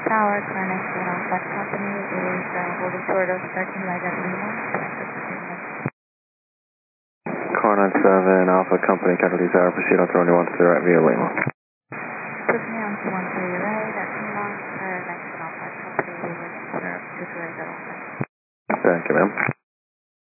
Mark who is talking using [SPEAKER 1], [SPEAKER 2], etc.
[SPEAKER 1] Tower, Connect Alpha Company is holding short of starting leg at Lima.
[SPEAKER 2] Cornet 7 Alpha Company, Capital Desire, proceed on 21 to the right via Lima.
[SPEAKER 1] Put me on to 1 to your right.